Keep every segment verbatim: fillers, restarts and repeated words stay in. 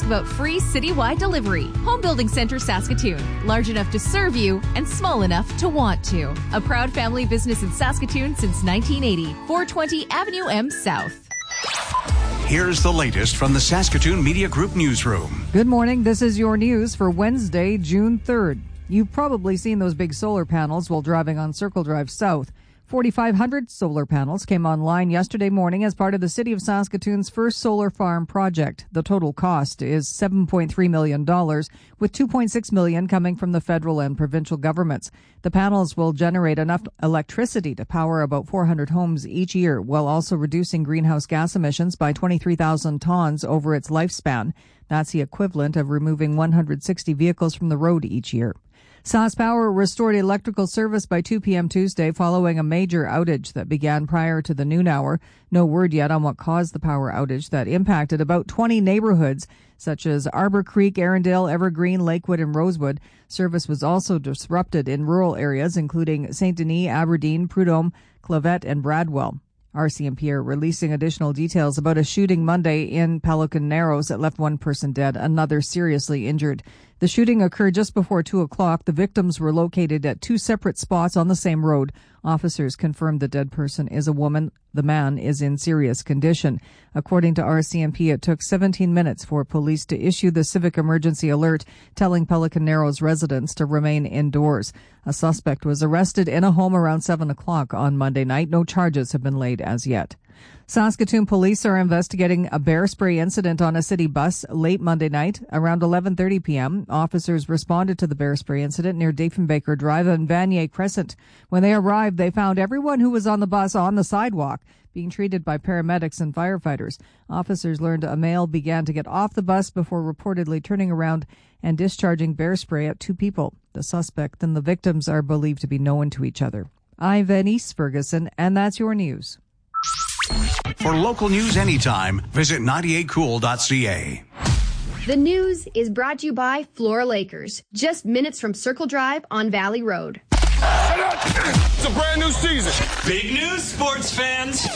ask about free citywide delivery. Home Building Center Saskatoon. Large enough to serve you and small enough to want to. A proud family business in Saskatoon since nineteen eighty. four twenty Avenue M South. Here's the latest from the Saskatoon Media Group newsroom. Good morning. This is your news for Wednesday, June third. You've probably seen those big solar panels while driving on Circle Drive South. forty-five hundred solar panels came online yesterday morning as part of the City of Saskatoon's first solar farm project. The total cost is seven point three million dollars, with two point six million dollars coming from the federal and provincial governments. The panels will generate enough electricity to power about four hundred homes each year, while also reducing greenhouse gas emissions by twenty-three thousand tons over its lifespan. That's the equivalent of removing one hundred sixty vehicles from the road each year. SaskPower restored electrical service by two p.m. Tuesday following a major outage that began prior to the noon hour. No word yet on what caused the power outage that impacted about twenty neighborhoods, such as Arbor Creek, Arundel, Evergreen, Lakewood, and Rosewood. Service was also disrupted in rural areas, including Saint Denis, Aberdeen, Prudhomme, Clavette, and Bradwell. R C M P are releasing additional details about a shooting Monday in Pelican Narrows that left one person dead, another seriously injured. The shooting occurred just before two o'clock. The victims were located at two separate spots on the same road. Officers confirmed the dead person is a woman. The man is in serious condition. According to R C M P, it took seventeen minutes for police to issue the civic emergency alert, telling Pelican Narrows residents to remain indoors. A suspect was arrested in a home around seven o'clock on Monday night. No charges have been laid as yet. Saskatoon police are investigating a bear spray incident on a city bus late Monday night. Around eleven thirty p.m., officers responded to the bear spray incident near Diefenbaker Drive and Vanier Crescent. When they arrived, they found everyone who was on the bus on the sidewalk, being treated by paramedics and firefighters. Officers learned a male began to get off the bus before reportedly turning around and discharging bear spray at two people. The suspect and the victims are believed to be known to each other. I'm Venice Ferguson, and that's your news. For local news anytime, visit ninety-eight cool dot c a. The news is brought to you by Flora Lakers, just minutes from Circle Drive on Valley Road. It's a brand new season. Big news, sports fans.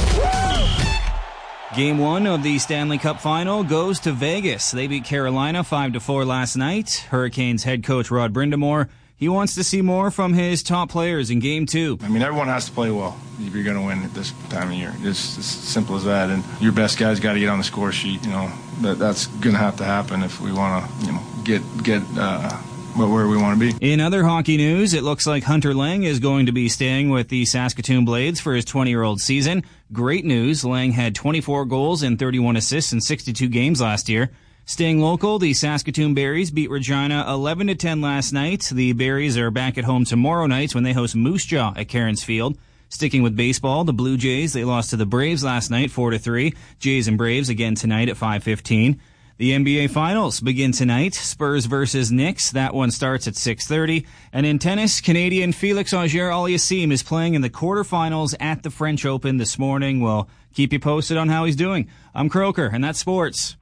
Game one of the Stanley Cup Final goes to Vegas. They beat Carolina five to four last night. Hurricanes head coach Rod Brind'Amour, he wants to see more from his top players in Game two. I mean, everyone has to play well if you're going to win at this time of year. It's as simple as that. And your best guys got to get on the score sheet. You know, that that's going to have to happen if we want to, you know, get get uh, where we want to be. In other hockey news, it looks like Hunter Lang is going to be staying with the Saskatoon Blades for his twenty-year-old season. Great news. Lang had twenty-four goals and thirty-one assists in sixty-two games last year. Staying local, the Saskatoon Berries beat Regina eleven to ten last night. The Berries are back at home tomorrow night when they host Moose Jaw at Cairns Field. Sticking with baseball, the Blue Jays, they lost to the Braves last night four to three. Jays and Braves again tonight at five fifteen. The N B A Finals begin tonight. Spurs versus Knicks. That one starts at six thirty. And in tennis, Canadian Felix Auger-Aliassime is playing in the quarterfinals at the French Open this morning. We'll keep you posted on how he's doing. I'm Croker, and that's sports.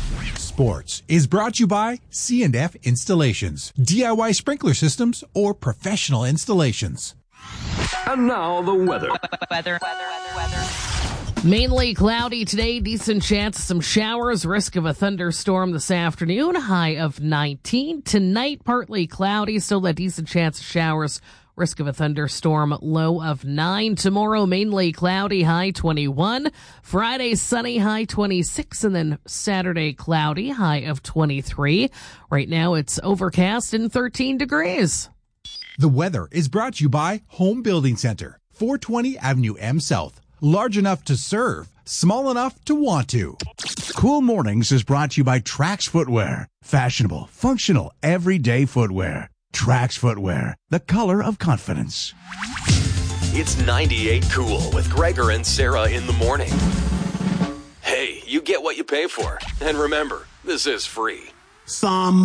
Sports is brought to you by C and F Installations, D I Y sprinkler systems, or professional installations. And now the weather. Weather, weather, weather, weather. Mainly cloudy today, decent chance of some showers, risk of a thunderstorm this afternoon, high of nineteen. Tonight, partly cloudy, still a decent chance of showers, risk of a thunderstorm, low of nine. Tomorrow, mainly cloudy, high twenty-one. Friday, sunny, high twenty-six. And then Saturday, cloudy, high of twenty-three. Right now, it's overcast and thirteen degrees. The weather is brought to you by Home Building Center, four twenty Avenue M South. Large enough to serve, small enough to want to. Cool Mornings is brought to you by Trax Footwear. Fashionable, functional, everyday footwear. Trax Footwear, the color of confidence. It's ninety-eight Cool with Gregor and Sarah in the morning. Hey, you get what you pay for. And remember, this is free. Psalm